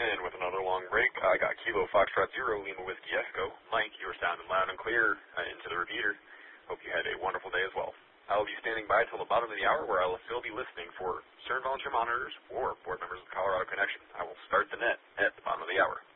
And with another long break, I got Kilo Foxtrot Zero Lima Whiskey Echo. Mike, you were sounding loud and clear into the repeater. Hope you had a wonderful day as well. I will be standing by till the bottom of the hour, where I will still be listening for CERN volunteer monitors or board members of the Colorado Connection. I will start the net at the bottom of the hour.